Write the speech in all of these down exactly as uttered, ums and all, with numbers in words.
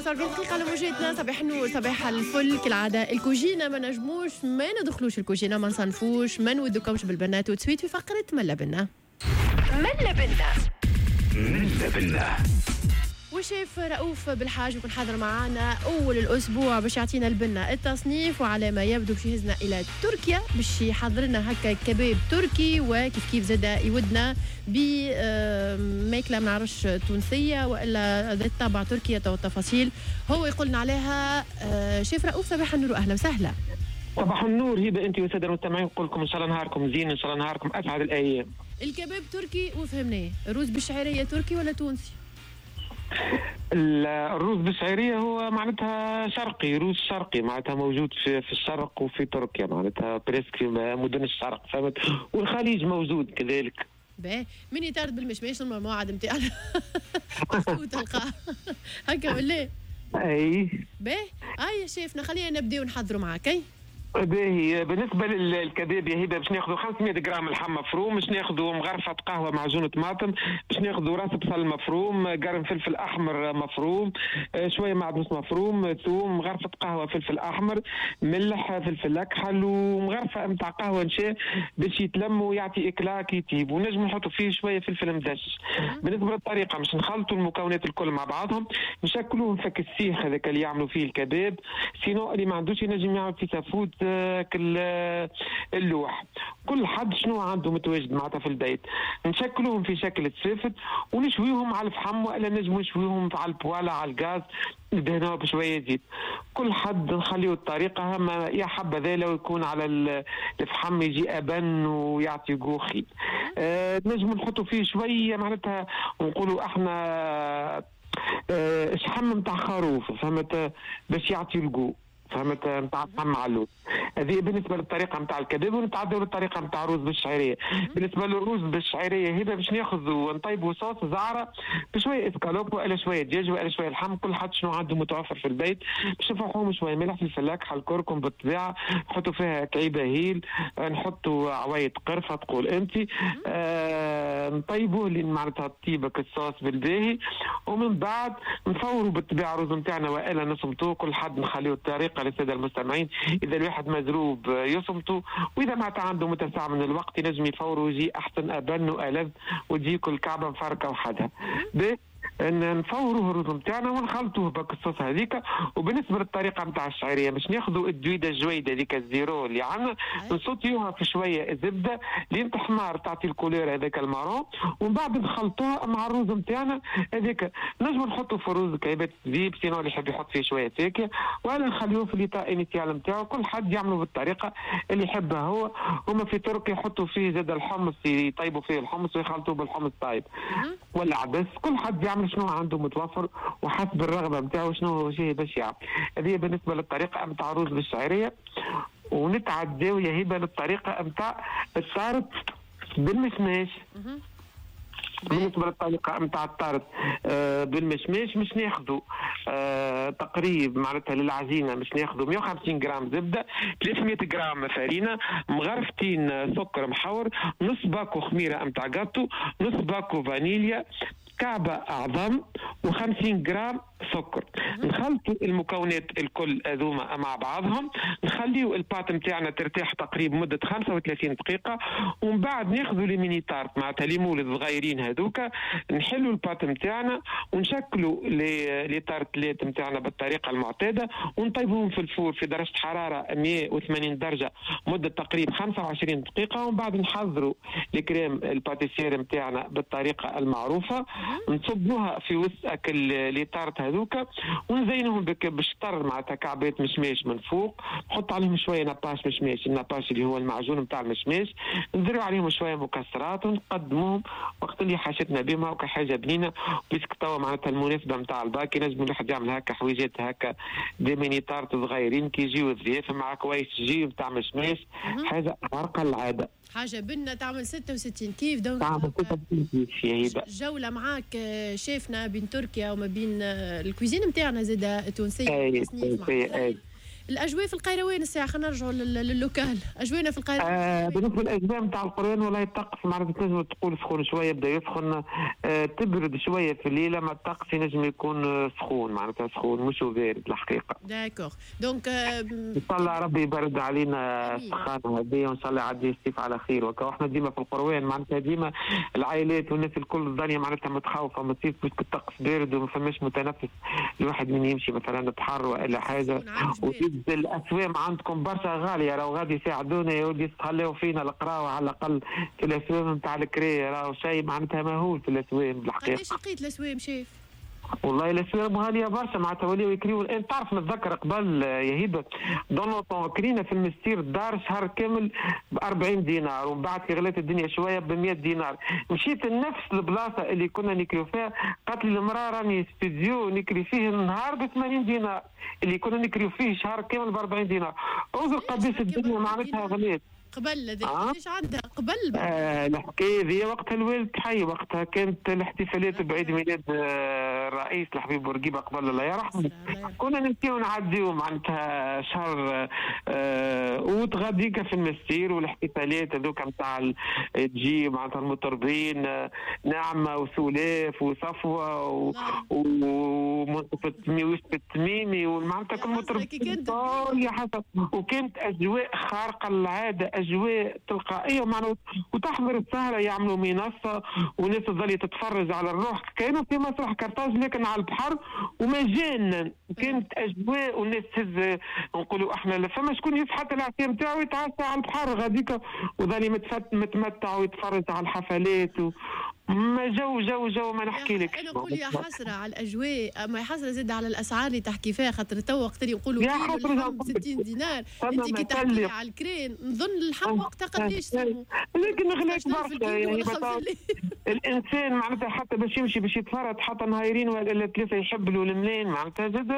وخمسة وأربعين دقيقة على موجاتنا. صباح النور، صباح الفل. كالعادة الكوجينة ما نجموش ما ندخلوش الكوجينة، ما نصنفوش، ما نودكمش بالبنات وتسويت في فقرة ملا بنا. ملا بنا ملا بنا. وشيف رؤوف بالحاج بيكون حاضر معنا أول الأسبوع باش يعطينا البنة التصنيف، وعلى ما يبدو باش يهزنا إلى تركيا باش يحضر لنا هكا كباب تركي، وكيف كيف زاد يودنا بماكلة ما نعرفش تونسية وإلا ذات طابع تركيا. تو التفاصيل هو يقولنا عليها. شيف رؤوف صباح النور وأهلا وسهلا. صباح النور هبه انت والساده المستمعين، نقول لكم ان شاء الله نهاركم زين، ان شاء الله نهاركم اسعد الايام. الكباب تركي وفهمناه، الرز بالشعريه تركي ولا تونسي؟ الرز بالشعريه هو معناتها شرقي، روز شرقي معناتها موجود في, في الشرق وفي تركيا، معناتها بريسك في مدن الشرق فهمت، والخليج موجود كذلك. باهي من يطرد بالمشماش الموعد نتاعنا وتلقاه هكا ولا؟ اي باهي هيا شيفنا خلينا نبداو نحضروا معاك. اي باهي بالنسبه للكباب يا هبه باش ناخذوا خمسمية غرام لحم مفروم، باش ناخذوا مغرفه قهوه معجون طماطم، باش ناخذوا راس بصل مفروم، قرن فلفل احمر مفروم، شويه معدنوس مفروم، ثوم، مغرفه قهوه فلفل احمر، ملح، فلفل اكحل، ومغرفه نتاع قهوه نشا باش يتلم ويعطي اكلا كي يطيب، ونجم نحطوا فيه شويه فلفل مدش. بالنسبه للطريقه باش نخلطوا المكونات الكل مع بعضهم، نشكلوهم فك السيخ هذاك اللي يعملوا فيه الكباب، سينو اللي ما عندوش ينجم يعمل في سافوت اللوح. كل حد شنو عنده متواجد معناتها في البيت، نشكلوهم في شكل تسافت ونشويهم على الفحم، ولا نجموا نشويهم على البواله على الغاز ندهنوها بشويه زيت. كل حد نخليه الطريقه، ما يا حبذا لو يكون على الفحم يجي ابن ويعطي جوخي. أه نجموا نحطوا فيه شويه معناتها ونقولوا احنا أه شحم نتاع خروف فهمت، باش يعطي الجو فهمت نتاع الطعم علوت. هذه بالنسبه للطريقه نتاع الكباب، ونتعداو للطريقه نتاع الرز بالشعريه. بالنسبه للرز بالشعريه هذا باش ناخذوا نطيبوا صوص زعره بشويه اسكالوب ولا شويه دجاج ولا شويه لحم، كل حد شنو عنده متوفر في البيت، باش نفرحوهم شويه ملح فلفل اكحل كركم بالطبيعه، نحطوا فيها كعيبه هيل، نحطوا عوايد قرفه تقول انت، آه نطيبوه لين معناتها طيبك الصوص بالباهي، ومن بعد نفوروا بالطبيعه الرز نتاعنا والا نصمتوه. كل حد نخليه الطريقه للساده المستمعين، اذا الواحد مزروب يصمتوا، واذا ما عنده متسع من الوقت ينجم يفوروا ويجي احسن ابن والذ وتجي كل كعبه مفركه وحدها. نفوروه الرز نتاعنا ونخلطوه بك الصوص هذيك. وبالنسبه للطريقه نتاع الشعريه باش ناخذوا الدويده الجويده هذيك الزيرو اللي عندنا، نصوتيوها في شويه زبده لين تحمر تعطي الكولير هذاك المارون، ومن بعد نخلطوها مع الرز نتاعنا هذاك. نجم نحطوا في الرز كعيبات زبيب، سينو اللي يحب يحط فيه شويه فاكهه، ولا نخليوه في ليطا انيتيال نتاعو. كل حد يعملوا بالطريقه اللي يحبها هو. هما في تركيا يحطوا فيه زاد الحمص، يطيبوا فيه الحمص ويخلطوه بالحمص طايب ولا عدس. كل حد يعمل شنو عنده متوفر وحسب الرغبه نتاعو شنو هو شيء باش يعمل. هذه بالنسبه للطريقه نتاع الرز بالشعريه. ونتعداو يا هبه للطريقه نتاع الطارت بالمشماش. بالنسبه للطريقه نتاع الطارت آه بالمشماش باش ناخذوا آه تقريب معناتها للعجينه باش ناخذوا مية وخمسين غرام زبده، ثلاثمية غرام فرينه، مغرفتين سكر محور، نص باكو خميره نتاع جاتو، نص باكو فانيليا، كعبة أعظم، وخمسين غرام سكر. نخلطوا المكونات الكل هذوما مع بعضهم، نخليو الباط نتاعنا ترتاح تقريبا مدة خمسة وثلاثين دقيقة، ومن بعد ناخذوا لي ميني تارت معناتها لي مول الصغيرين هذوكا، نحلوا الباط نتاعنا ونشكلوا لي لي تارتلات نتاعنا بالطريقة المعتادة، ونطيبوهم في الفور في درجة حرارة مية وثمانين درجة مدة تقريبا خمسة وعشرين دقيقة، ومن بعد نحضروا الكريم الباتيسير نتاعنا بالطريقة المعروفة، نصبوها في وسط لي تارت هذوكا، ونزينهم بالشطر معناتها كعبات مشماش من فوق، نحط عليهم شويه نباش مشماش، النباش اللي هو المعجون نتاع المشماش، نزرعوا عليهم شويه مكسرات ونقدموهم وقت اللي حاجتنا بهم هكا حاجه بنينه. بيسك توا معناتها المناسبه نتاع الباكي نجم الواحد يعمل هكا حويجات هكا دي ميني تارت صغيرين كي يجيو ضياف مع كويس جي نتاع مشماش، حاجه خارقه العاده، حاجه بنا تعمل ستة وستين كيف. دونك تعمل ستة وستين كيف يا هبه. جوله معاك شيفنا بين تركيا وما بين الكوزين نتاعنا زاده التونسيه التونسيه. الاجواء في القيروان الساعه، خلينا نرجعوا للوكال، اجواءنا في القيروان. آه بالنسبه للاجواء نتاع القرآن والله الطقس معناتها تنجم تقول سخون شويه، بدا يسخن، آه تبرد شويه في الليله، ما الطقس ينجم يكون سخون معناتها سخون مش بارد الحقيقه. داكوغ دونك ان شاء الله ربي يبرد علينا السخانه هذه، وان شاء الله يعدي الصيف على خير. وكا احنا ديما في القروان معناتها ديما العائلات والناس الكل الدنيا معناتها متخوفه ما تصير الطقس بارد وما فماش متنفس الواحد من يمشي مثلا بحر ولا حاجه. وزيد الاسوام عندكم برشا غاليه، راهو غادي يساعدونا يا ولدي يستخلوا فينا القراوه على الاقل في الاسوام نتاع الكريه، راهو شيء معناتها مهول في الاسوام بالحقيقه. قداش لقيت الاسوام شايف؟ والله الاسوام غاليه برشا معناتها وليو يكريو. انت تعرف نتذكر قبل يا هبه دون كرينا في المستير الدار شهر كامل ب أربعين دينار، ومن بعد كي غلات الدنيا شويه ب مئة دينار. مشيت لنفس البلاصه اللي كنا نكريو فيها، قالت لي المراه راني استوديو نكري فيه النهار ب ثمانين دينار، اللي كنا نكريو فيه شهر كامل ب أربعين دينار. انظر قداش الدنيا معناتها غلات. قبل قداش آه؟ عندها قبل آه الحكايه ذي وقتها الوالد حي، وقتها كانت الاحتفالات بعيد ميلاد آه الرئيس الحبيب بورقيبه قبل الله يرحمه، كنا نمشيو نعديو معناتها شهر آه وتغاديك في المستير والاحتفالات هذوك نتاع تجي معناتها المطربين آه نعمه وسولاف وصفوه ومنطقه التميمي ومعناتها المطربين يا حسن، وكانت اجواء خارقه للعاده، اجواء تلقائيه ومعنى وتحضر السهره يعملوا منصه وناس تظل تتفرج على الروح، كانوا في مسرح كرتاج لكن على البحر ومجانا، كانت اجواء والناس تهز نقولوا احنا فما شكون يصحى العشاء نتاعو يتعشى على البحر غاديك وظل متمتع ويتفرج على الحفلات و... ما جو جو جو ما نحكي لك. انا نقول يا حسره على الاجواء، ما حسره زاد على الاسعار اللي تحكي فيها، خاطر تو وقت اللي يقولوا يا حسره ستين دينار انت كي تحكي على الكرين نظن اللحم وقتها قداش سمو، لكن غلاك برشا يعني الانسان معناتها حتى باش يمشي باش يتفرج حتى نهارين ولا ثلاثه يحب له الملاين معناتها زاد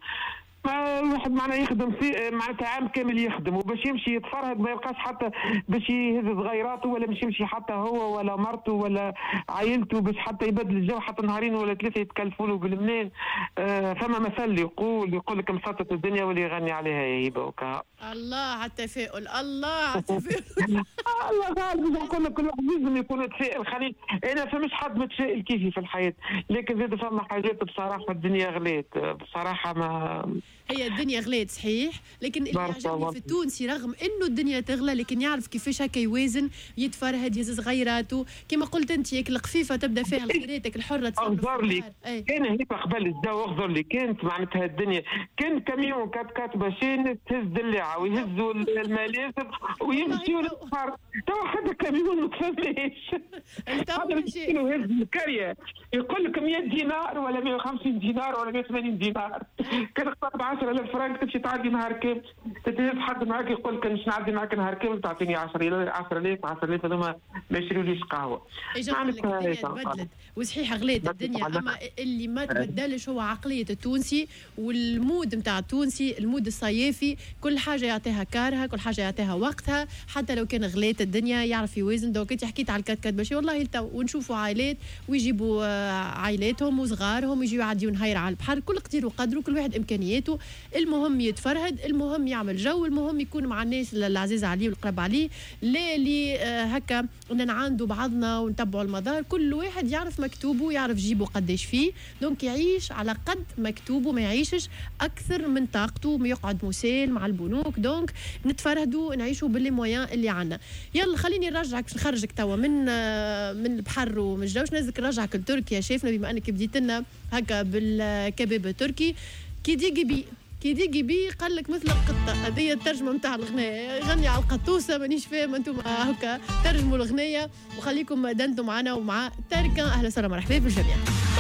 ما الواحد معناها يخدم في معناتها عام كامل يخدم، وباش يمشي يتفرهد ما يلقاش حتى باش يهز صغيراته ولا باش يمشي حتى هو ولا مرته ولا عائلته باش حتى يبدل الجو حتى نهارين ولا ثلاثه يتكلفوا له بالمنين. آه فما مثل يقول يقول لك مسطت الدنيا واللي يغني عليها يا هبه وكا. الله على التفاؤل، الله على التفاؤل. الله غالب نقول لك كل واحد لازم يكون متفائل. خليل انا فمش حد متفائل كيفي في الحياه، لكن زاد فما حاجات بصراحه الدنيا غلات بصراحه. ما هي الدنيا غلات صحيح، لكن اللي يعجبني في التونسي رغم انه الدنيا تغلى لكن يعرف كيفاش هكا يوازن، يتفرهد يهز صغيراته كما قلت انت، ياك القفيفه تبدا فيها خيراتك الحره. اغزر لي كان هيك قبل الجو اغزر لي كانت معناتها الدنيا كان كاميون كات كات باشين تهز دلعه ويهزوا الملازم ويمشيوا للبحر. تو حتى كاميون ما تفهمش هذا يمشيوا يهز الكريه يقول لك مئة دينار ولا مئة وخمسين دينار ولا مئة وثمانين دينار. كان اقترب عشرة آلاف فرنك تمشي تعدي نهار كامل، تتهز حد معاك يقول لك مش نعدي معاك نهار كامل تعطيني عشرة آلاف عشرة آلاف هذوما ما يشريوليش قهوه. الدنيا تبدلت وصحيح غليت الدنيا، اما اللي ما تبدلش هو عقليه التونسي والمود نتاع التونسي، المود الصيافي، كل حاجه يعطيها كارها، كل حاجه يعطيها وقتها، حتى لو كان غليت الدنيا يعرف يوازن. دوك انت حكيت على الكات كات باشي والله تو ونشوفوا عائلات ويجيبوا عائلاتهم وصغارهم ويجيو يعديوا نهار على البحر، كل قدير وقدره، كل واحد امكانياته، المهم يتفرهد، المهم يعمل جو، المهم يكون مع الناس العزيز عليه والقرب عليه، لا اللي هكا نعاندوا بعضنا ونتبعوا المدار. كل واحد يعرف مكتوبه، يعرف جيبه قداش فيه، دونك يعيش على قد مكتوبه، ما يعيشش اكثر من طاقته، ما يقعد مسال مع البنوك. دونك نتفرهدوا نعيشوا باللي مويان اللي عندنا. يلا خليني نرجعك نخرجك توا من من البحر ومن الجو، نزلك نرجعك لتركيا. شايفنا بما انك بديت لنا هكا بالكباب التركي، كي ديجي بي كي ديجي بي قال لك مثل القطه، هذه الترجمه نتاع الغنايه، يغني على القطوسه مانيش فاهم انتم هكا ترجموا الغنايه. وخليكم دنتم معنا ومع تاركان. اهلا وسهلا مرحبا بالجميع.